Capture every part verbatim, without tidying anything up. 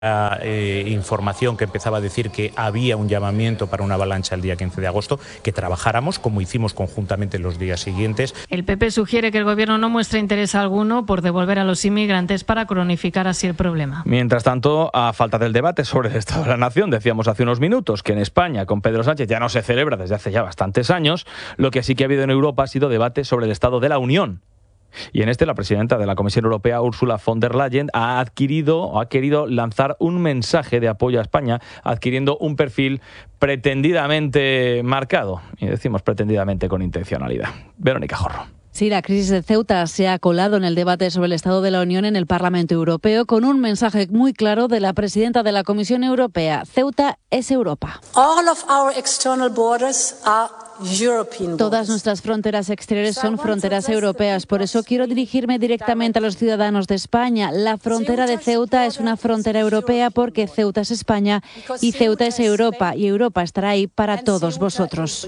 Eh, información que empezaba a decir que había un llamamiento para una avalancha el día quince de agosto, que trabajáramos como hicimos conjuntamente los días siguientes. El P P sugiere que el gobierno no muestre interés alguno por devolver a los inmigrantes para cronificar así el problema. Mientras tanto, a falta del debate sobre el Estado de la Nación, decíamos hace unos minutos que en España con Pedro Sánchez ya no se celebra desde hace ya bastantes años. Lo que sí que ha habido en Europa ha sido debate sobre el Estado de la Unión. Y en este la presidenta de la Comisión Europea, Ursula von der Leyen, ha adquirido o ha querido lanzar un mensaje de apoyo a España, adquiriendo un perfil pretendidamente marcado. Y decimos pretendidamente con intencionalidad. Verónica Jorro. Sí, la crisis de Ceuta se ha colado en el debate sobre el Estado de la Unión en el Parlamento Europeo con un mensaje muy claro de la presidenta de la Comisión Europea. Ceuta es Europa. All of our external borders are European borders. Todas nuestras fronteras exteriores son fronteras europeas. Por eso quiero dirigirme directamente a los ciudadanos de España. La frontera de Ceuta es una frontera europea porque Ceuta es España y Ceuta es Europa. Y Europa estará ahí para todos vosotros.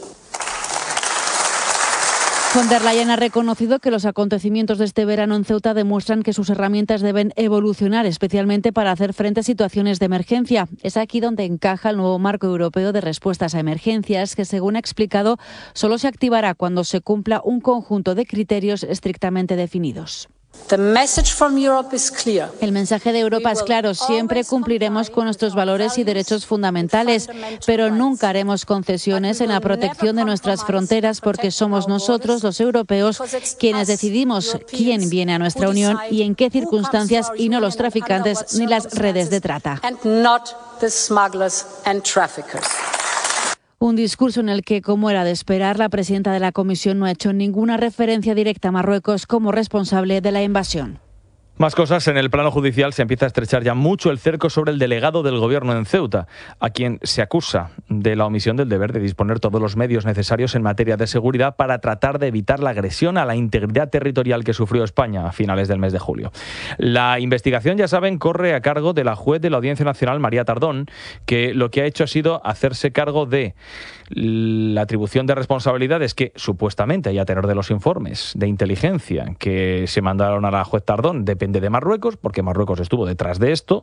Von der Leyen ha reconocido que los acontecimientos de este verano en Ceuta demuestran que sus herramientas deben evolucionar, especialmente para hacer frente a situaciones de emergencia. Es aquí donde encaja el nuevo marco europeo de respuestas a emergencias, que, según ha explicado, solo se activará cuando se cumpla un conjunto de criterios estrictamente definidos. The message from Europe is clear. El mensaje de Europa es claro. Siempre cumpliremos con nuestros valores y derechos fundamentales, pero nunca haremos concesiones en la protección de nuestras fronteras porque somos nosotros, los europeos, quienes decidimos quién viene a nuestra Unión y en qué circunstancias, y no los traficantes ni las redes de trata. Un discurso en el que, como era de esperar, la presidenta de la Comisión no ha hecho ninguna referencia directa a Marruecos como responsable de la invasión. Más cosas. En el plano judicial se empieza a estrechar ya mucho el cerco sobre el delegado del gobierno en Ceuta, a quien se acusa de la omisión del deber de disponer todos los medios necesarios en materia de seguridad para tratar de evitar la agresión a la integridad territorial que sufrió España a finales del mes de julio. La investigación, ya saben, corre a cargo de la juez de la Audiencia Nacional, María Tardón, que lo que ha hecho ha sido hacerse cargo de la atribución de responsabilidades que supuestamente, y a tenor de los informes de inteligencia que se mandaron a la juez Tardón, depende de Marruecos, porque Marruecos estuvo detrás de esto,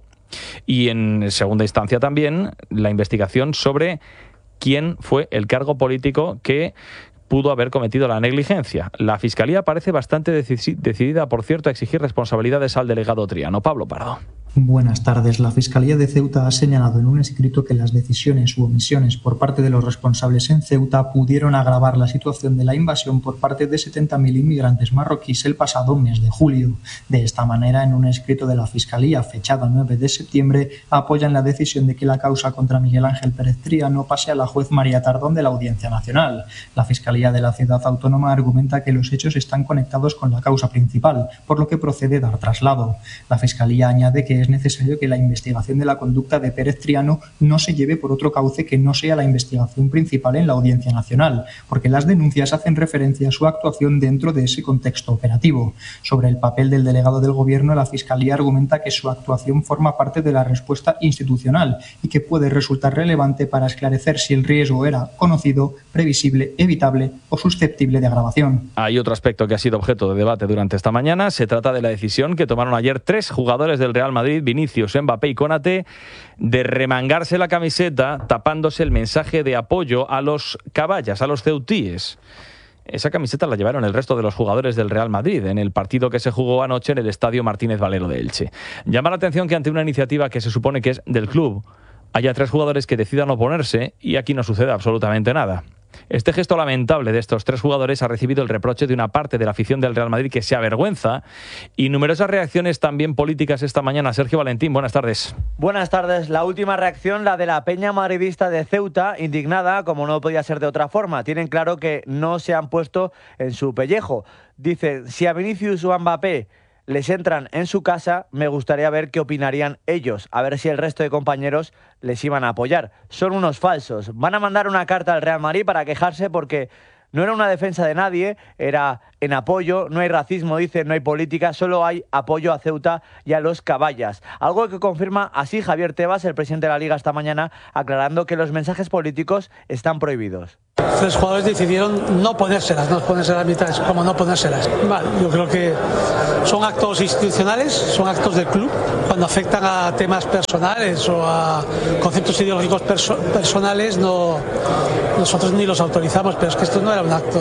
y en segunda instancia también la investigación sobre quién fue el cargo político que pudo haber cometido la negligencia. La Fiscalía parece bastante decidida, por cierto, a exigir responsabilidades al delegado Triano. Pablo Pardo. Buenas tardes. La Fiscalía de Ceuta ha señalado en un escrito que las decisiones u omisiones por parte de los responsables en Ceuta pudieron agravar la situación de la invasión por parte de setenta mil inmigrantes marroquíes el pasado mes de julio. De esta manera, en un escrito de la Fiscalía fechado nueve de septiembre, apoyan la decisión de que la causa contra Miguel Ángel Pérez Triano pase a la juez María Tardón de la Audiencia Nacional. La Fiscalía de la Ciudad Autónoma argumenta que los hechos están conectados con la causa principal, por lo que procede dar traslado. La Fiscalía añade que es necesario que la investigación de la conducta de Pérez Triano no se lleve por otro cauce que no sea la investigación principal en la Audiencia Nacional, porque las denuncias hacen referencia a su actuación dentro de ese contexto operativo. Sobre el papel del delegado del Gobierno, la Fiscalía argumenta que su actuación forma parte de la respuesta institucional y que puede resultar relevante para esclarecer si el riesgo era conocido, previsible, evitable o susceptible de agravación. Hay otro aspecto que ha sido objeto de debate durante esta mañana. Se trata de la decisión que tomaron ayer tres jugadores del Real Madrid, Vinicius, Mbappé y Konaté, de remangarse la camiseta tapándose el mensaje de apoyo a los caballas, a los ceutíes. Esa camiseta la llevaron el resto de los jugadores del Real Madrid en el partido que se jugó anoche en el Estadio Martínez Valero de Elche. Llama la atención que ante una iniciativa que se supone que es del club, haya tres jugadores que decidan oponerse y aquí no sucede absolutamente nada. Este gesto lamentable de estos tres jugadores ha recibido el reproche de una parte de la afición del Real Madrid que se avergüenza y numerosas reacciones también políticas esta mañana. Sergio Valentín, buenas tardes. Buenas tardes. La última reacción, la de la peña madridista de Ceuta, indignada, como no podía ser de otra forma. Tienen claro que no se han puesto en su pellejo. Dicen, si a Vinicius o a Mbappé les entran en su casa, me gustaría ver qué opinarían ellos, a ver si el resto de compañeros les iban a apoyar. Son unos falsos. Van a mandar una carta al Real Madrid para quejarse porque no era una defensa de nadie, era en apoyo, no hay racismo, dicen, no hay política, solo hay apoyo a Ceuta y a los caballas. Algo que confirma así Javier Tebas, el presidente de la Liga, esta mañana, aclarando que los mensajes políticos están prohibidos. Tres jugadores decidieron no ponérselas, no ponérselas a mitad, como no ponérselas. Vale, yo creo que son actos institucionales, son actos del club. Cuando afectan a temas personales o a conceptos ideológicos perso personales, no, nosotros ni los autorizamos, pero es que esto no era un acto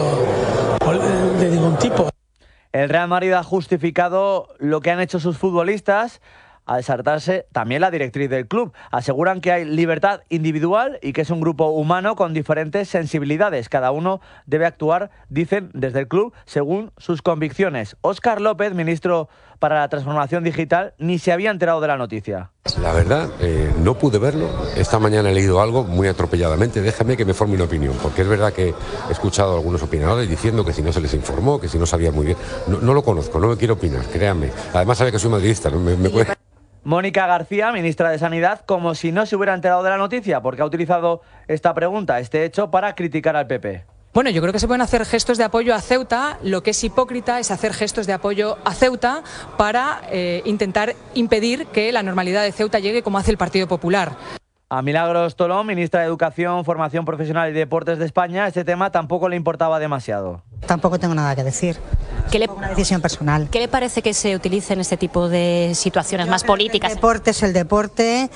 de ningún tipo. El Real Madrid ha justificado lo que han hecho sus futbolistas al saltarse también la directriz del club. Aseguran que hay libertad individual y que es un grupo humano con diferentes sensibilidades. Cada uno debe actuar, dicen desde el club, según sus convicciones. Óscar López, ministro para la Transformación Digital, ni se había enterado de la noticia. La verdad, eh, no pude verlo. Esta mañana he leído algo muy atropelladamente. Déjame que me forme una opinión, porque es verdad que he escuchado a algunos opinadores diciendo que si no se les informó, que si no sabían muy bien. No, no lo conozco, no me quiero opinar, créanme. Además sabe que soy madridista, ¿no? me, me puede... Mónica García, ministra de Sanidad, como si no se hubiera enterado de la noticia, porque ha utilizado esta pregunta, este hecho, para criticar al P P. Bueno, yo creo que se pueden hacer gestos de apoyo a Ceuta. Lo que es hipócrita es hacer gestos de apoyo a Ceuta para eh, intentar impedir que la normalidad de Ceuta llegue como hace el Partido Popular. A Milagros Tolón, ministra de Educación, Formación Profesional y Deportes de España, este tema tampoco le importaba demasiado. Tampoco tengo nada que decir. ¿Qué le, una decisión personal. ¿Qué le parece que se utilice en este tipo de situaciones Yo más políticas? El deporte es el deporte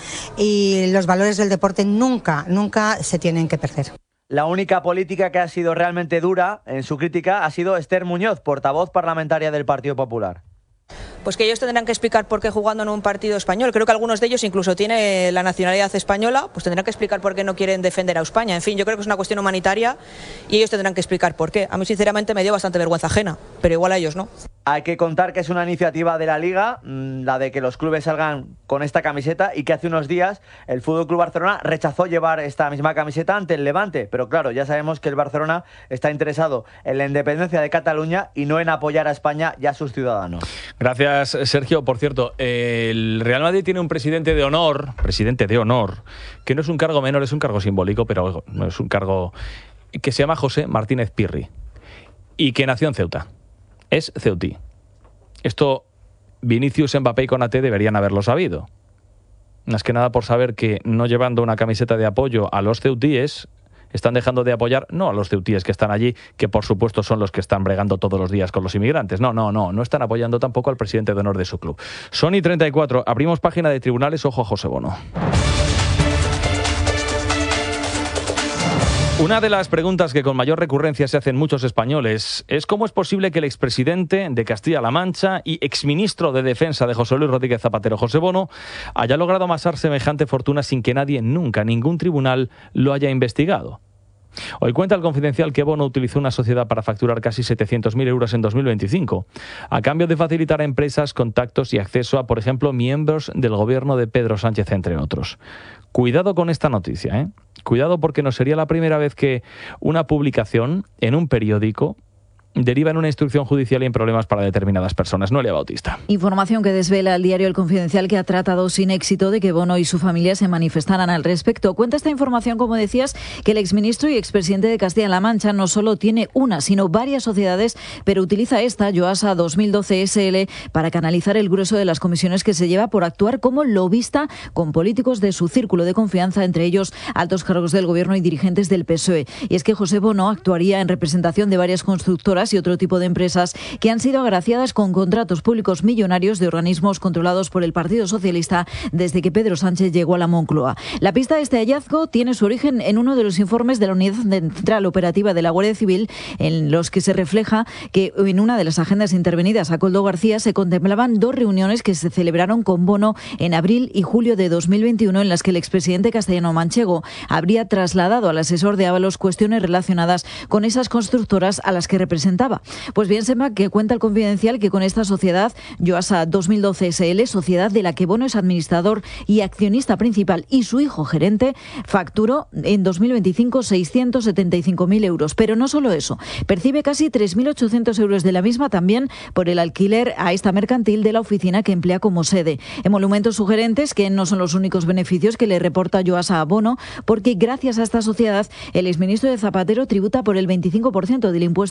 y los valores del deporte nunca, nunca se tienen que perder. La única política que ha sido realmente dura en su crítica ha sido Esther Muñoz, portavoz parlamentaria del Partido Popular. Pues que ellos tendrán que explicar por qué jugando en un partido español. Creo que algunos de ellos incluso tienen la nacionalidad española, pues tendrán que explicar por qué no quieren defender a España. En fin, yo creo que es una cuestión humanitaria y ellos tendrán que explicar por qué. A mí sinceramente me dio bastante vergüenza ajena, pero igual a ellos no. Hay que contar que es una iniciativa de la Liga, la de que los clubes salgan con esta camiseta, y que hace unos días el F C Barcelona rechazó llevar esta misma camiseta ante el Levante. Pero claro, ya sabemos que el Barcelona está interesado en la independencia de Cataluña y no en apoyar a España y a sus ciudadanos. Gracias, Sergio. Por cierto, el Real Madrid tiene un presidente de honor, presidente de honor, que no es un cargo menor, es un cargo simbólico, pero no es un cargo, que se llama José Martínez Pirri y que nació en Ceuta. Es ceutí. Esto Vinicius, Mbappé y Konaté deberían haberlo sabido. Más que nada por saber que no llevando una camiseta de apoyo a los ceutíes, están dejando de apoyar, no a los ceutíes que están allí, que por supuesto son los que están bregando todos los días con los inmigrantes. No, no, no, no están apoyando tampoco al presidente de honor de su club. Sony treinta y cuatro, abrimos página de tribunales, ojo a José Bono. Una de las preguntas que con mayor recurrencia se hacen muchos españoles es cómo es posible que el expresidente de Castilla-La Mancha y exministro de Defensa de José Luis Rodríguez Zapatero, José Bono, haya logrado amasar semejante fortuna sin que nadie, nunca, ningún tribunal lo haya investigado. Hoy cuenta el Confidencial que Bono utilizó una sociedad para facturar casi setecientos mil euros en dos mil veinticinco, a cambio de facilitar a empresas contactos y acceso a, por ejemplo, miembros del gobierno de Pedro Sánchez, entre otros. Cuidado con esta noticia, ¿eh? Cuidado, porque no sería la primera vez que una publicación en un periódico deriva en una instrucción judicial y en problemas para determinadas personas. Noelia Bautista. Información que desvela el diario El Confidencial, que ha tratado sin éxito de que Bono y su familia se manifestaran al respecto. Cuenta esta información, como decías, que el exministro y expresidente de Castilla-La Mancha no solo tiene una, sino varias sociedades, pero utiliza esta, Yoasa dos mil doce S L, para canalizar el grueso de las comisiones que se lleva por actuar como lobista con políticos de su círculo de confianza, entre ellos altos cargos del gobierno y dirigentes del P S O E. Y es que José Bono actuaría en representación de varias constructoras y otro tipo de empresas que han sido agraciadas con contratos públicos millonarios de organismos controlados por el Partido Socialista desde que Pedro Sánchez llegó a la Moncloa. La pista de este hallazgo tiene su origen en uno de los informes de la Unidad Central Operativa de la Guardia Civil, en los que se refleja que en una de las agendas intervenidas a Koldo García se contemplaban dos reuniones que se celebraron con Bono en abril y julio de dos mil veintiuno, en las que el expresidente castellano manchego habría trasladado al asesor de Ábalos cuestiones relacionadas con esas constructoras a las que representaba. Pues bien, sepa que cuenta el Confidencial que con esta sociedad, Yoasa dos mil doce S L, sociedad de la que Bono es administrador y accionista principal, y su hijo gerente, facturó en dos mil veinticinco seiscientos setenta y cinco mil euros. Pero no solo eso, percibe casi tres mil ochocientos euros de la misma también por el alquiler a esta mercantil de la oficina que emplea como sede. Emolumentos sugerentes que no son los únicos beneficios que le reporta Yoasa a Bono, porque gracias a esta sociedad el exministro de Zapatero tributa por el veinticinco por ciento del impuesto de sociedades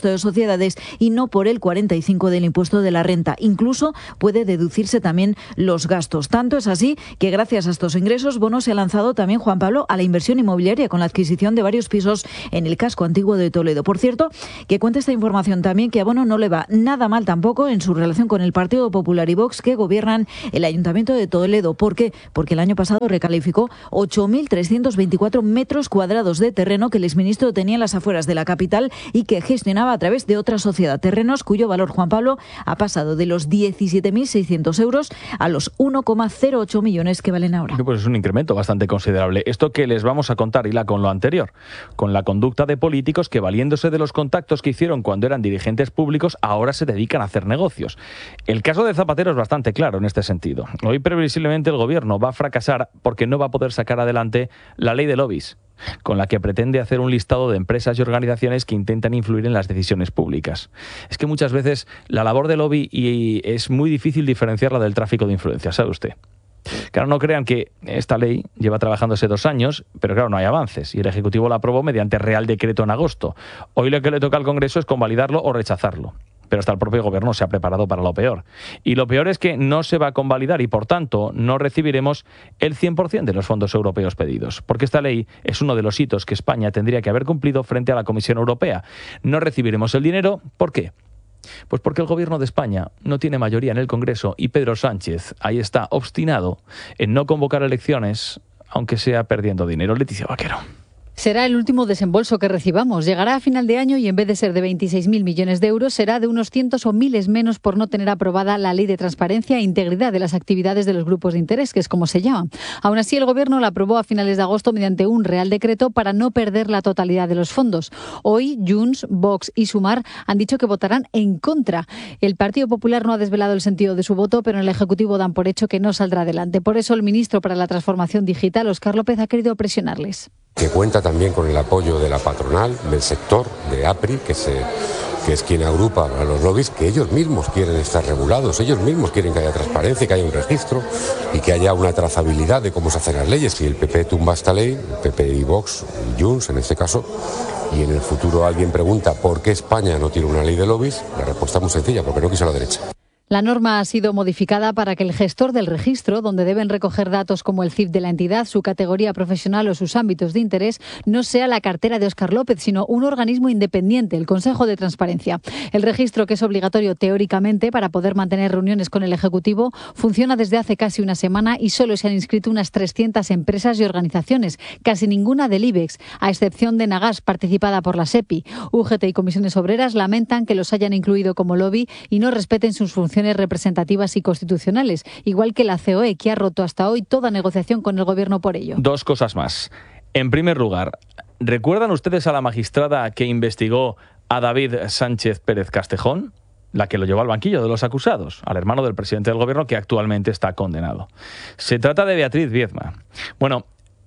sociedades y no por el cuarenta y cinco del impuesto de la renta. Incluso puede deducirse también los gastos. Tanto es así que gracias a estos ingresos, Bono se ha lanzado también, Juan Pablo, a la inversión inmobiliaria con la adquisición de varios pisos en el casco antiguo de Toledo. Por cierto, que cuenta esta información también que a Bono no le va nada mal tampoco en su relación con el Partido Popular y Vox, que gobiernan el Ayuntamiento de Toledo. ¿Por qué? Porque el año pasado recalificó ocho mil trescientos veinticuatro metros cuadrados de terreno que el exministro tenía en las afueras de la capital y que gestionaba a través de otra sociedad. Terrenos cuyo valor, Juan Pablo, ha pasado de los diecisiete mil seiscientos euros a los uno coma cero ocho millones que valen ahora. Pues es un incremento bastante considerable. Esto que les vamos a contar hila con lo anterior, con la conducta de políticos que, valiéndose de los contactos que hicieron cuando eran dirigentes públicos, ahora se dedican a hacer negocios. El caso de Zapatero es bastante claro en este sentido. Hoy previsiblemente el gobierno va a fracasar porque no va a poder sacar adelante la ley de lobbies, con la que pretende hacer un listado de empresas y organizaciones que intentan influir en las decisiones públicas. Es que muchas veces la labor de lobby y es muy difícil diferenciarla del tráfico de influencias, ¿sabe usted? Claro, no crean que esta ley lleva trabajándose dos años, pero claro, no hay avances y el Ejecutivo la aprobó mediante Real Decreto en agosto. Hoy lo que le toca al Congreso es convalidarlo o rechazarlo. Pero hasta el propio Gobierno se ha preparado para lo peor. Y lo peor es que no se va a convalidar y, por tanto, no recibiremos el cien por ciento de los fondos europeos pedidos. Porque esta ley es uno de los hitos que España tendría que haber cumplido frente a la Comisión Europea. No recibiremos el dinero. ¿Por qué? Pues porque el Gobierno de España no tiene mayoría en el Congreso y Pedro Sánchez ahí está obstinado en no convocar elecciones, aunque sea perdiendo dinero. Leticia Vaquero. Será el último desembolso que recibamos. Llegará a final de año y en vez de ser de veintiséis mil millones de euros, será de unos cientos o miles menos por no tener aprobada la Ley de Transparencia e Integridad de las actividades de los grupos de interés, que es como se llama. Aún así, el Gobierno la aprobó a finales de agosto mediante un Real Decreto para no perder la totalidad de los fondos. Hoy, Junts, Vox y Sumar han dicho que votarán en contra. El Partido Popular no ha desvelado el sentido de su voto, pero en el Ejecutivo dan por hecho que no saldrá adelante. Por eso, el ministro para la Transformación Digital, Óscar López, ha querido presionarles. Que cuenta también con el apoyo de la patronal, del sector, de APRI, que, se, que es quien agrupa a los lobbies, que ellos mismos quieren estar regulados, ellos mismos quieren que haya transparencia, que haya un registro y que haya una trazabilidad de cómo se hacen las leyes. Si el P P tumba esta ley, P P y Vox, y Junts en este caso, y en el futuro alguien pregunta por qué España no tiene una ley de lobbies, la respuesta es muy sencilla, porque no quiso la derecha. La norma ha sido modificada para que el gestor del registro, donde deben recoger datos como el C I F de la entidad, su categoría profesional o sus ámbitos de interés, no sea la cartera de Óscar López, sino un organismo independiente, el Consejo de Transparencia. El registro, que es obligatorio teóricamente para poder mantener reuniones con el Ejecutivo, funciona desde hace casi una semana y solo se han inscrito unas trescientas empresas y organizaciones, casi ninguna del IBEX, a excepción de Nagas, participada por la SEPI. U G T y comisiones obreras lamentan que los hayan incluido como lobby y no respeten sus funciones representativas y constitucionales, igual que la C O E, que ha roto hasta hoy toda negociación con el Gobierno por ello. Dos cosas más. En primer lugar, ¿recuerdan ustedes a la magistrada que investigó a David Sánchez Pérez Castejón? La que lo llevó al banquillo de los acusados, al hermano del presidente del Gobierno, que actualmente está condenado. Se trata de Beatriz Viedma. Bueno,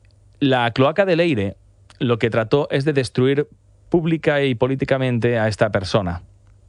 la cloaca de Leire lo que trató es de destruir pública y políticamente a esta persona.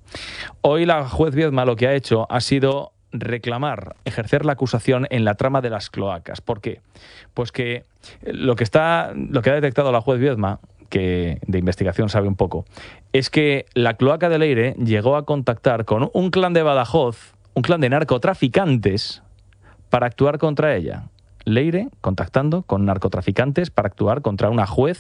Hoy la juez Viedma lo que ha hecho ha sido reclamar, ejercer la acusación en la trama de las cloacas. ¿Por qué? Pues que lo que está, lo que ha detectado la juez Viedma, que de investigación sabe un poco, es que la cloaca de Leire llegó a contactar con un clan de Badajoz, un clan de narcotraficantes, para actuar contra ella. Leire contactando con narcotraficantes para actuar contra una juez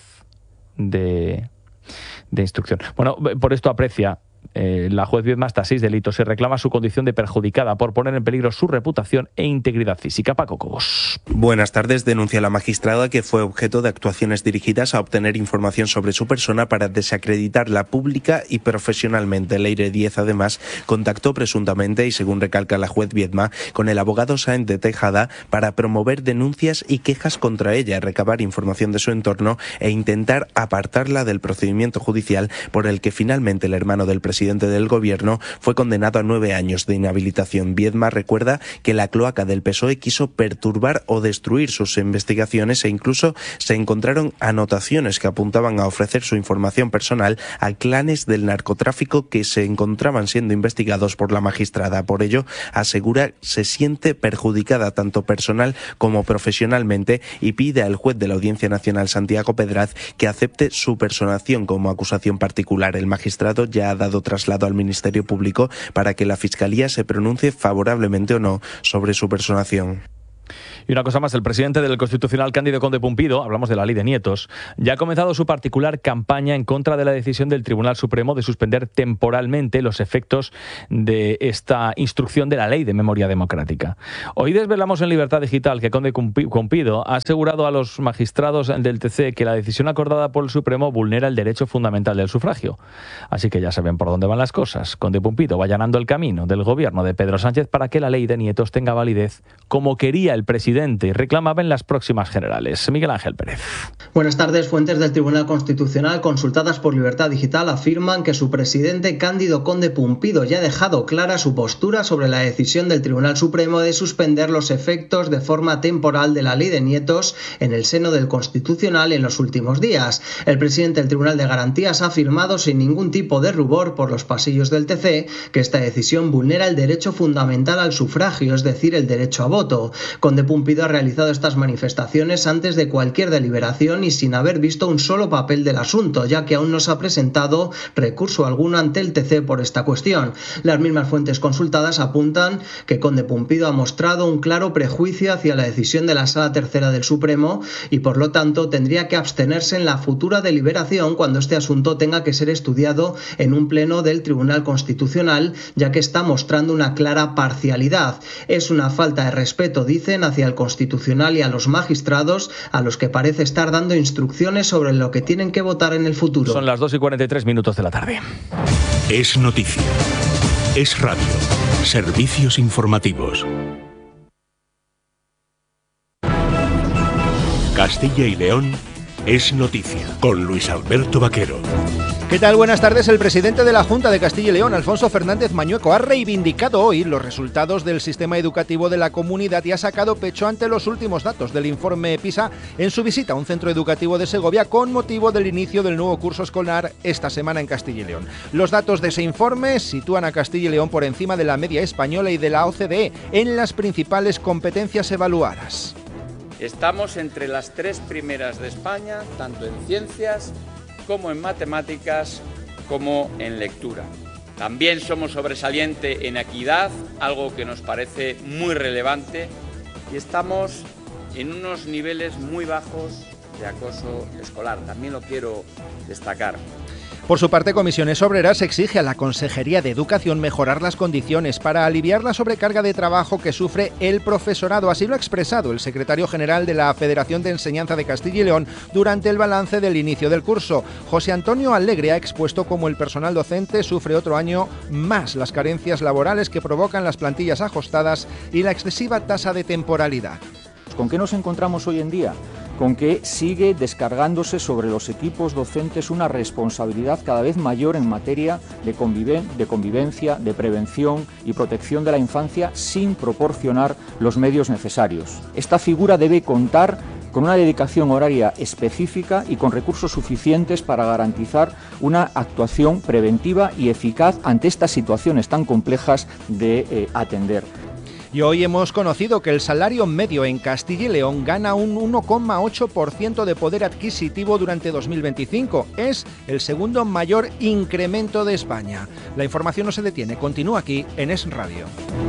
de, de instrucción. Bueno, por esto aprecia Eh, la juez Viedma hasta seis delitos y reclama su condición de perjudicada por poner en peligro su reputación e integridad física. Paco Cobos. Buenas tardes. Denuncia la magistrada que fue objeto de actuaciones dirigidas a obtener información sobre su persona para desacreditarla pública y profesionalmente. Leire Díez, además, contactó presuntamente, y según recalca la juez Viedma, con el abogado Sáenz de Tejada para promover denuncias y quejas contra ella, recabar información de su entorno e intentar apartarla del procedimiento judicial por el que finalmente el hermano del presidente presidente del Gobierno fue condenado a nueve años de inhabilitación. Viedma recuerda que la cloaca del P S O E quiso perturbar o destruir sus investigaciones e incluso se encontraron anotaciones que apuntaban a ofrecer su información personal a clanes del narcotráfico que se encontraban siendo investigados por la magistrada. Por ello, asegura se siente perjudicada tanto personal como profesionalmente y pide al juez de la Audiencia Nacional, Santiago Pedraz, que acepte su personación como acusación particular. El magistrado ya ha dado trasladó al Ministerio Público para que la Fiscalía se pronuncie favorablemente o no sobre su personación. Y una cosa más, el presidente del Constitucional, Cándido Conde Pumpido, hablamos de la ley de nietos, ya ha comenzado su particular campaña en contra de la decisión del Tribunal Supremo de suspender temporalmente los efectos de esta instrucción de la Ley de Memoria Democrática. Hoy desvelamos en Libertad Digital que Conde Pumpido ha asegurado a los magistrados del T C que la decisión acordada por el Supremo vulnera el derecho fundamental del sufragio. Así que ya saben por dónde van las cosas. Conde Pumpido va allanando el camino del gobierno de Pedro Sánchez para que la ley de nietos tenga validez como quería el presidente y reclamaba en las próximas generales. Miguel Ángel Pérez. Buenas tardes. Fuentes del Tribunal Constitucional consultadas por Libertad Digital afirman que su presidente Cándido Conde Pumpido ya ha dejado clara su postura sobre la decisión del Tribunal Supremo de suspender los efectos de forma temporal de la ley de nietos en el seno del Constitucional en los últimos días. El presidente del Tribunal de Garantías ha afirmado sin ningún tipo de rubor por los pasillos del T C que esta decisión vulnera el derecho fundamental al sufragio, es decir, el derecho a voto. Conde Pumpido ha realizado estas manifestaciones antes de cualquier deliberación y sin haber visto un solo papel del asunto, ya que aún no se ha presentado recurso alguno ante el T C por esta cuestión. Las mismas fuentes consultadas apuntan que Conde Pumpido ha mostrado un claro prejuicio hacia la decisión de la Sala Tercera del Supremo y por lo tanto tendría que abstenerse en la futura deliberación cuando este asunto tenga que ser estudiado en un pleno del Tribunal Constitucional, ya que está mostrando una clara parcialidad. Es una falta de respeto, dicen, hacia el Constitucional y a los magistrados, a los que parece estar dando instrucciones sobre lo que tienen que votar en el futuro. Son las dos y cuarenta y tres minutos de la tarde. Es noticia. Es radio. Servicios informativos. Castilla y León es noticia con Luis Alberto Vaquero. ¿Qué tal? Buenas tardes. El presidente de la Junta de Castilla y León, Alfonso Fernández Mañueco, ha reivindicado hoy los resultados del sistema educativo de la comunidad y ha sacado pecho ante los últimos datos del informe PISA en su visita a un centro educativo de Segovia con motivo del inicio del nuevo curso escolar esta semana en Castilla y León. Los datos de ese informe sitúan a Castilla y León por encima de la media española y de la O C D E en las principales competencias evaluadas. Estamos entre las tres primeras de España, tanto en ciencias como en matemáticas, como en lectura. También somos sobresaliente en equidad, algo que nos parece muy relevante, y estamos en unos niveles muy bajos de acoso escolar. También lo quiero destacar. Por su parte, Comisiones Obreras exige a la Consejería de Educación mejorar las condiciones para aliviar la sobrecarga de trabajo que sufre el profesorado. Así lo ha expresado el secretario general de la Federación de Enseñanza de Castilla y León durante el balance del inicio del curso. José Antonio Alegre ha expuesto cómo el personal docente sufre otro año más las carencias laborales que provocan las plantillas ajustadas y la excesiva tasa de temporalidad. ¿Con qué nos encontramos hoy en día? Con que sigue descargándose sobre los equipos docentes una responsabilidad cada vez mayor en materia de, conviven- de convivencia, de prevención y protección de la infancia sin proporcionar los medios necesarios. Esta figura debe contar con una dedicación horaria específica y con recursos suficientes para garantizar una actuación preventiva y eficaz ante estas situaciones tan complejas de eh, atender. Y hoy hemos conocido que el salario medio en Castilla y León gana un uno coma ocho por ciento de poder adquisitivo durante dos mil veinticinco. Es el segundo mayor incremento de España. La información no se detiene, continúa aquí en Es Radio.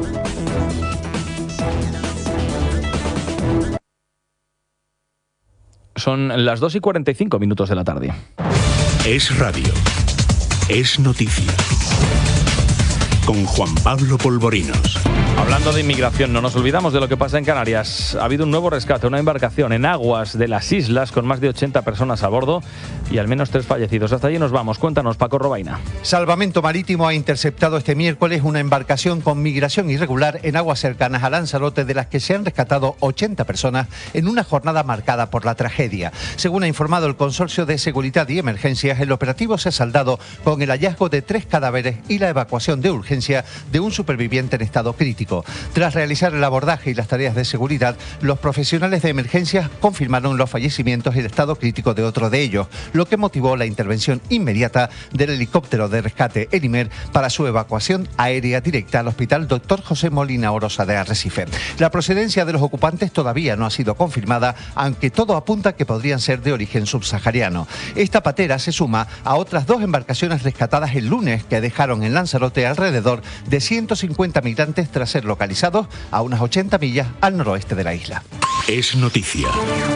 Son las dos y cuarenta y cinco minutos de la tarde. Es radio. Es noticia. Con Juan Pablo Polvorinos. Hablando de inmigración, no nos olvidamos de lo que pasa en Canarias. Ha habido un nuevo rescate, una embarcación en aguas de las islas con más de ochenta personas a bordo y al menos tres fallecidos. Hasta allí nos vamos. Cuéntanos, Paco Robaina. Salvamento Marítimo ha interceptado este miércoles una embarcación con migración irregular en aguas cercanas a Lanzarote, de las que se han rescatado ochenta personas en una jornada marcada por la tragedia. Según ha informado el Consorcio de Seguridad y Emergencias, el operativo se ha saldado con el hallazgo de tres cadáveres y la evacuación de urgencia emergencia de un superviviente en estado crítico. Tras realizar el abordaje y las tareas de seguridad, los profesionales de emergencias confirmaron los fallecimientos y el estado crítico de otro de ellos, lo que motivó la intervención inmediata del helicóptero de rescate Elimer para su evacuación aérea directa al Hospital Doctor José Molina Orosa de Arrecife. La procedencia de los ocupantes todavía no ha sido confirmada, aunque todo apunta que podrían ser de origen subsahariano. Esta patera se suma a otras dos embarcaciones rescatadas el lunes que dejaron en Lanzarote alrededor de ciento cincuenta migrantes tras ser localizados a unas ochenta millas al noroeste de la isla. Es noticia.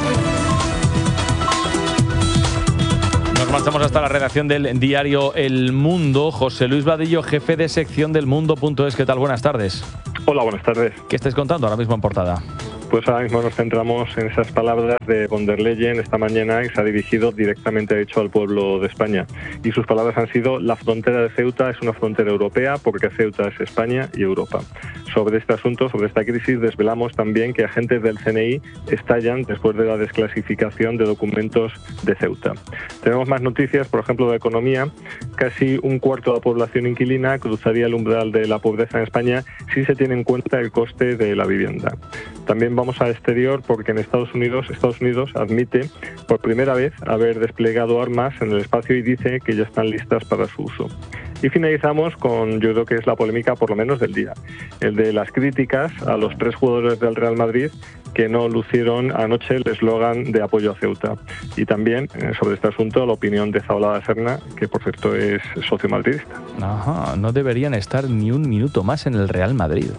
Nos marchamos hasta la redacción del diario El Mundo. José Luis Vadillo, jefe de sección del mundo punto es. ¿Qué tal? Buenas tardes. Hola, buenas tardes. ¿Qué estáis contando ahora mismo en portada? Pues ahora mismo nos centramos en esas palabras de von der Leyen esta mañana, que se ha dirigido directamente, de hecho, al pueblo de España. Y sus palabras han sido: la frontera de Ceuta es una frontera europea porque Ceuta es España y Europa. Sobre este asunto, sobre esta crisis, desvelamos también que agentes del C N I estallan después de la desclasificación de documentos de Ceuta. Tenemos más noticias, por ejemplo, de economía. Casi un cuarto de la población inquilina cruzaría el umbral de la pobreza en España si se tiene en cuenta el coste de la vivienda. También vamos al exterior porque en Estados Unidos, Estados Unidos admite por primera vez haber desplegado armas en el espacio y dice que ya están listas para su uso. Y finalizamos con, yo creo que es la polémica por lo menos del día, el de las críticas a los tres jugadores del Real Madrid que no lucieron anoche el eslogan de apoyo a Ceuta. Y también eh, sobre este asunto la opinión de Zabalada Serna, que por cierto es socio madridista. Ajá, no deberían estar ni un minuto más en el Real Madrid.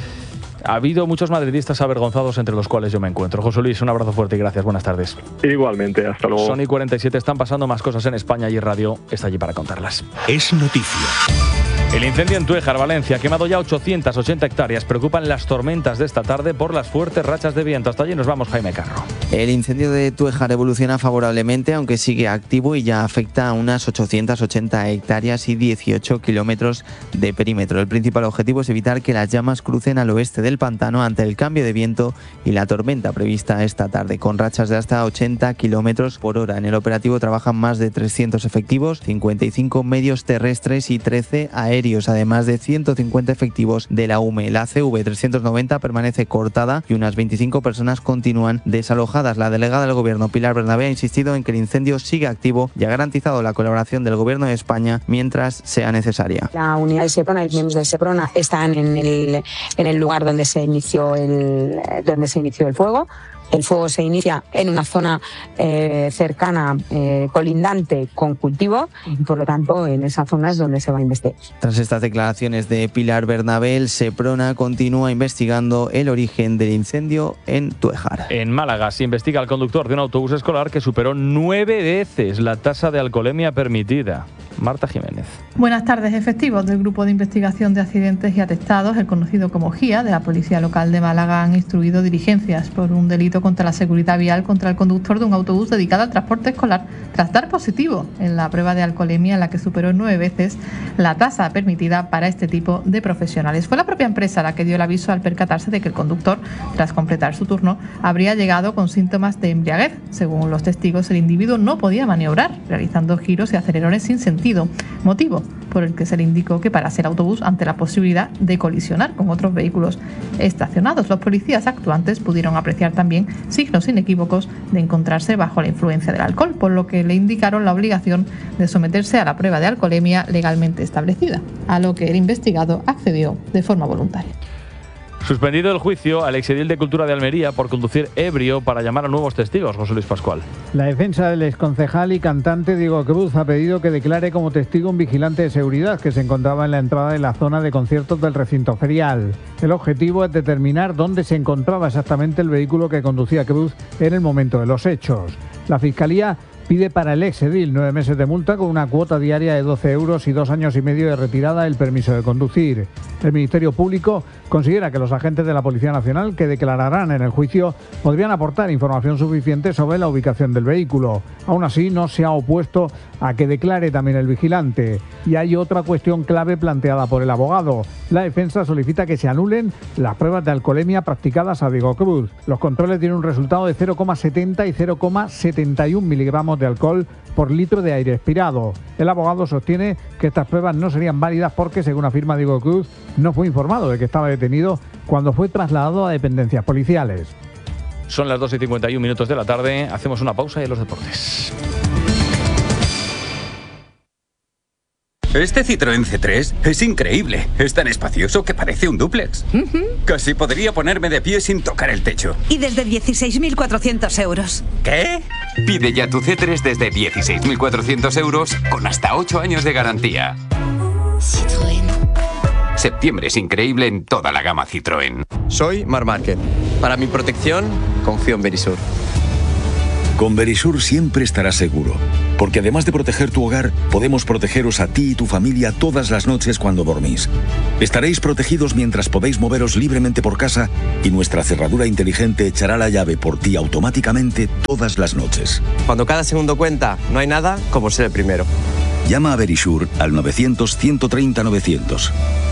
Ha habido muchos madridistas avergonzados, entre los cuales yo me encuentro. José Luis, un abrazo fuerte y gracias. Buenas tardes. Igualmente, hasta luego. Sony cuarenta y siete, están pasando más cosas en España y Radio está allí para contarlas. Es noticia. El incendio en Tuéjar, Valencia, ha quemado ya ochocientas ochenta hectáreas. Preocupan las tormentas de esta tarde por las fuertes rachas de viento. Hasta allí nos vamos, Jaime Carro. El incendio de Tuéjar evoluciona favorablemente, aunque sigue activo y ya afecta a unas ochocientas ochenta hectáreas y dieciocho kilómetros de perímetro. El principal objetivo es evitar que las llamas crucen al oeste del pantano ante el cambio de viento y la tormenta prevista esta tarde, con rachas de hasta ochenta kilómetros por hora. En el operativo trabajan más de trescientos efectivos, cincuenta y cinco medios terrestres y trece aéreos, además de ciento cincuenta efectivos de la U M E. La C V trescientos noventa permanece cortada y unas veinticinco personas continúan desalojadas. La delegada del Gobierno, Pilar Bernabé, ha insistido en que el incendio sigue activo y ha garantizado la colaboración del Gobierno de España mientras sea necesaria. La unidad de Seprona y los miembros de Seprona están en el, en el lugar donde se inició el, donde se inició el fuego. El fuego se inicia en una zona eh, cercana, eh, colindante con cultivo, y por lo tanto en esa zona es donde se va a investigar. Tras estas declaraciones de Pilar Bernabé, el Seprona continúa investigando el origen del incendio en Tuéjar. En Málaga se investiga al conductor de un autobús escolar que superó nueve veces la tasa de alcoholemia permitida. Marta Jiménez. Buenas tardes. Efectivos del Grupo de Investigación de Accidentes y Atestados, el conocido como G I A, de la Policía Local de Málaga, han instruido diligencias por un delito contra la seguridad vial contra el conductor de un autobús dedicado al transporte escolar, tras dar positivo en la prueba de alcoholemia en la que superó nueve veces la tasa permitida para este tipo de profesionales. Fue la propia empresa la que dio el aviso al percatarse de que el conductor, tras completar su turno, habría llegado con síntomas de embriaguez. Según los testigos, el individuo no podía maniobrar, realizando giros y acelerones sin sentido, motivo por el que se le indicó que parase el autobús ante la posibilidad de colisionar con otros vehículos estacionados. Los policías actuantes pudieron apreciar también signos inequívocos de encontrarse bajo la influencia del alcohol, por lo que le indicaron la obligación de someterse a la prueba de alcoholemia legalmente establecida, a lo que el investigado accedió de forma voluntaria. Suspendido el juicio al exedil de Cultura de Almería por conducir ebrio para llamar a nuevos testigos, José Luis Pascual. La defensa del exconcejal y cantante Diego Cruz ha pedido que declare como testigo un vigilante de seguridad que se encontraba en la entrada de la zona de conciertos del recinto ferial. El objetivo es determinar dónde se encontraba exactamente el vehículo que conducía Cruz en el momento de los hechos. La Fiscalía pide para el exedil nueve meses de multa con una cuota diaria de doce euros y dos años y medio de retirada del permiso de conducir. El Ministerio Público considera que los agentes de la Policía Nacional que declararán en el juicio podrían aportar información suficiente sobre la ubicación del vehículo. Aún así, no se ha opuesto a que declare también el vigilante. Y hay otra cuestión clave planteada por el abogado. La defensa solicita que se anulen las pruebas de alcoholemia practicadas a Diego Cruz. Los controles tienen un resultado de cero coma setenta y cero coma setenta y uno miligramos miligramos de alcohol por litro de aire expirado. El abogado sostiene que estas pruebas no serían válidas porque, según afirma Diego Cruz, no fue informado de que estaba detenido cuando fue trasladado a dependencias policiales. Son las dos y cincuenta y un minutos de la tarde. Hacemos una pausa y en los deportes. Este Citroën C tres es increíble. Es tan espacioso que parece un dúplex. Uh-huh. Casi podría ponerme de pie sin tocar el techo. Y desde dieciséis mil cuatrocientos euros. ¿Qué? Pide ya tu C tres desde dieciséis mil cuatrocientos euros con hasta ocho años de garantía. Citroën. Septiembre es increíble en toda la gama Citroën. Soy Marc Márquez. Para mi protección, confío en Verisur. Con Verisur siempre estarás seguro, porque además de proteger tu hogar, podemos protegeros a ti y tu familia todas las noches cuando dormís. Estaréis protegidos mientras podéis moveros libremente por casa y nuestra cerradura inteligente echará la llave por ti automáticamente todas las noches. Cuando cada segundo cuenta, no hay nada como ser el primero. Llama a Verisur al novecientos, ciento treinta, novecientos.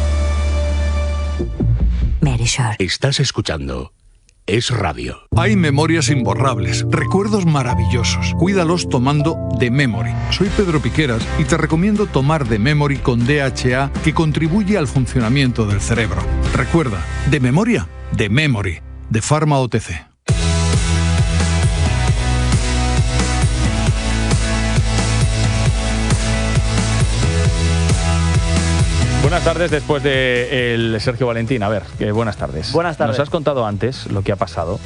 Verisur. Estás escuchando Es Radio. Hay memorias imborrables, recuerdos maravillosos. Cuídalos tomando The Memory. Soy Pedro Piqueras y te recomiendo tomar The Memory con D H A, que contribuye al funcionamiento del cerebro. Recuerda, de memoria, The Memory, de Pharma O T C. Buenas tardes después de el Sergio Valentín. A ver, que buenas tardes. Buenas tardes. Nos has contado antes lo que ha pasado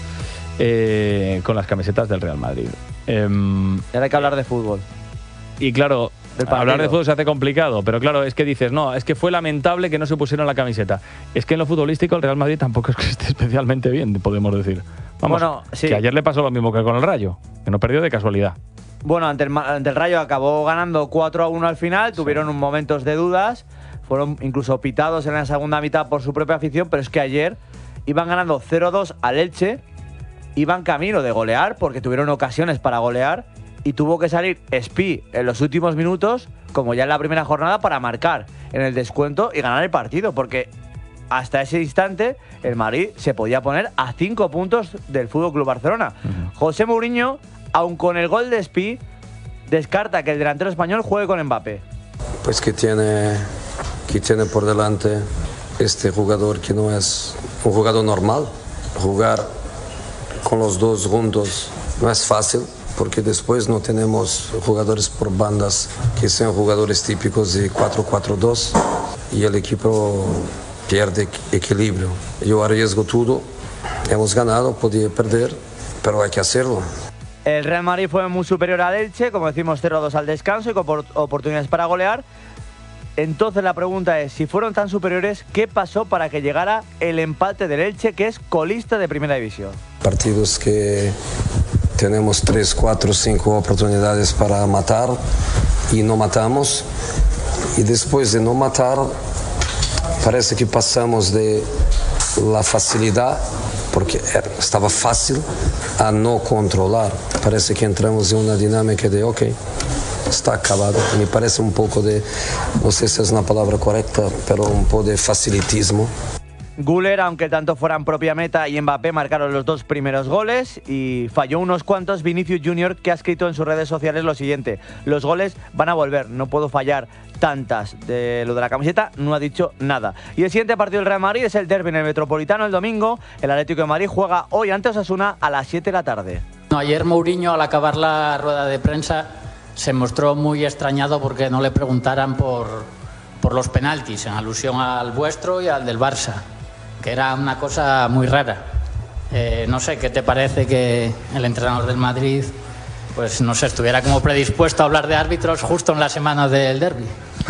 eh, con las camisetas del Real Madrid. Eh, Ahora hay que hablar de fútbol. Y claro, hablar de fútbol se hace complicado, pero claro, es que dices, no, es que fue lamentable que no se pusieron la camiseta. Es que en lo futbolístico el Real Madrid tampoco es que esté especialmente bien, podemos decir. Vamos, bueno, sí. Que ayer le pasó lo mismo que con el Rayo, que no perdió de casualidad. Bueno, ante el, ante el Rayo acabó ganando cuatro a uno al final, sí. Tuvieron momentos de dudas. Fueron incluso pitados en la segunda mitad por su propia afición, pero es que ayer iban ganando cero dos al Elche, iban camino de golear porque tuvieron ocasiones para golear y tuvo que salir Espi en los últimos minutos, como ya en la primera jornada, para marcar en el descuento y ganar el partido, porque hasta ese instante el Madrid se podía poner a cinco puntos del F C Barcelona. Uh-huh. José Mourinho, aun con el gol de Espi, descarta que el delantero español juegue con Mbappé. Pues que tiene... que tiene por delante este jugador que no es un jugador normal. Jugar con los dos juntos no es fácil, porque después no tenemos jugadores por bandas que sean jugadores típicos de cuatro cuatro dos y el equipo pierde equilibrio. Yo arriesgo todo, hemos ganado, podía perder, pero hay que hacerlo. El Real Madrid fue muy superior al Elche, como decimos, cero dos al descanso y con oportunidades para golear. Entonces la pregunta es, si fueron tan superiores, ¿qué pasó para que llegara el empate del Elche, que es colista de Primera División? Partidos que tenemos tres, cuatro, cinco oportunidades para matar y no matamos. Y después de no matar, parece que pasamos de la facilidad, porque estaba fácil, a no controlar. Parece que entramos en una dinámica de, ok, está acabado. Me parece un poco de, no sé si es una palabra correcta, pero un poco de facilitismo. Güler, aunque tanto fueran propia meta y Mbappé marcaron los dos primeros goles y falló unos cuantos Vinicius Junior, que ha escrito en sus redes sociales lo siguiente: los goles van a volver, no puedo fallar tantas. De lo de la camiseta no ha dicho nada. Y el siguiente partido del Real Madrid es el derbi en el Metropolitano el domingo. El Atlético de Madrid juega hoy ante Osasuna a las siete de la tarde. No, ayer Mourinho, al acabar la rueda de prensa, se mostró muy extrañado porque no le preguntaran por, por los penaltis, en alusión al vuestro y al del Barça, que era una cosa muy rara. Eh, no sé, ¿qué te parece que el entrenador del Madrid, pues no sé, estuviera como predispuesto a hablar de árbitros justo en la semana del derbi?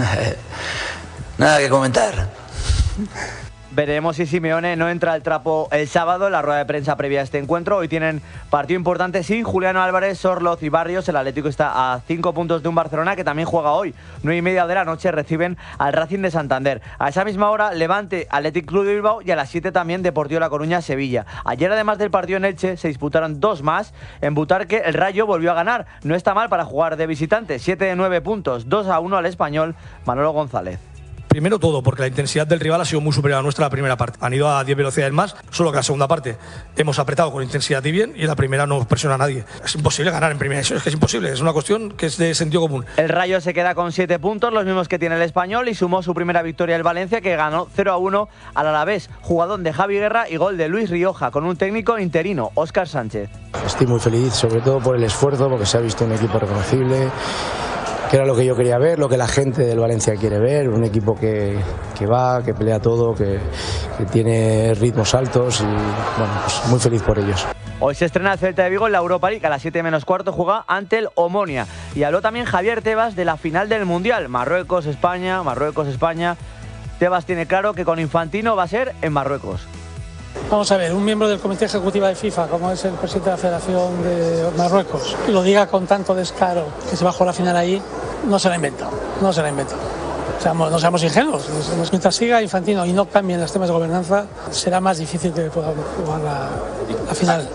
Nada que comentar. Veremos si Simeone no entra al trapo el sábado en la rueda de prensa previa a este encuentro. Hoy tienen partido importante sin Juliano Álvarez, Sorloz y Barrios. El Atlético está a cinco puntos de un Barcelona que también juega hoy. nueve y media de la noche reciben al Racing de Santander. A esa misma hora, Levante, Athletic Club de Bilbao, y a las siete también Deportivo La Coruña, Sevilla. Ayer, además del partido en Elche, se disputaron dos más. En Butarque, el Rayo volvió a ganar. No está mal para jugar de visitante. siete de nueve puntos, dos a uno al Español. Manolo González. Primero todo, porque la intensidad del rival ha sido muy superior a nuestra la primera parte. Han ido a diez velocidades más, solo que la segunda parte hemos apretado con intensidad y bien, y en la primera no presiona a nadie. Es imposible ganar en primera, eso es que es imposible, es una cuestión que es de sentido común. El Rayo se queda con siete puntos, los mismos que tiene el Español, y sumó su primera victoria el Valencia, que ganó cero a uno al Alavés. Jugadón de Javi Guerra y gol de Luis Rioja, con un técnico interino, Óscar Sánchez. Estoy muy feliz, sobre todo por el esfuerzo, porque se ha visto un equipo reconocible, que era lo que yo quería ver, lo que la gente del Valencia quiere ver, un equipo que, que va, que pelea todo, que, que tiene ritmos altos y bueno, pues muy feliz por ellos. Hoy se estrena el Celta de Vigo en la Europa League, a las siete menos cuarto juega ante el Omonia. Y habló también Javier Tebas de la final del Mundial, Marruecos-España, Marruecos-España. Tebas tiene claro que con Infantino va a ser en Marruecos. Vamos a ver, un miembro del Comité Ejecutivo de FIFA, como es el presidente de la Federación de Marruecos, y lo diga con tanto descaro que se va a jugar la final ahí, no se la inventa, no se la inventa. O sea, no seamos ingenuos, mientras siga Infantino y no cambien los temas de gobernanza, será más difícil que pueda jugar la, la final.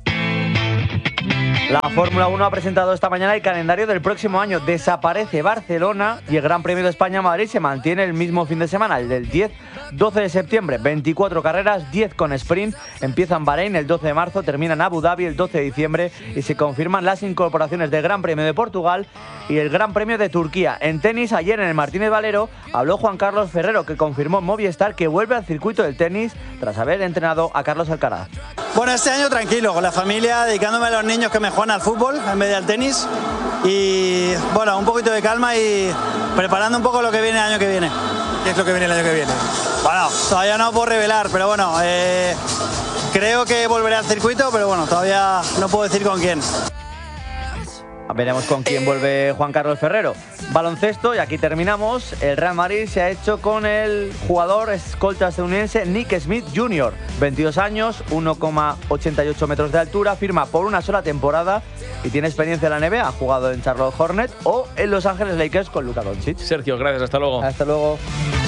La Fórmula uno ha presentado esta mañana el calendario del próximo año. Desaparece Barcelona y el Gran Premio de España-Madrid se mantiene el mismo fin de semana, el del diez doce de septiembre. veinticuatro carreras, diez con sprint. Empiezan Bahrein el doce de marzo, terminan Abu Dhabi el doce de diciembre y se confirman las incorporaciones del Gran Premio de Portugal y el Gran Premio de Turquía. En tenis, ayer en el Martínez Valero habló Juan Carlos Ferrero, que confirmó en Movistar que vuelve al circuito del tenis tras haber entrenado a Carlos Alcaraz. Bueno, este año tranquilo, con la familia, dedicándome a los niños que me juegan al fútbol en vez de al tenis y bueno, un poquito de calma y preparando un poco lo que viene el año que viene. ¿Qué es lo que viene el año que viene? Bueno, todavía no puedo revelar, pero bueno, eh, creo que volveré al circuito, pero bueno, todavía no puedo decir con quién. Veremos con quién vuelve Juan Carlos Ferrero. Baloncesto, y aquí terminamos. El Real Madrid se ha hecho con el jugador escolta estadounidense Nick Smith junior veintidós años, uno coma ochenta y ocho metros de altura, firma por una sola temporada y tiene experiencia en la N B A. Ha jugado en Charlotte Hornets o en Los Ángeles Lakers con Luka Doncic. Sergio, gracias, hasta luego. Hasta luego.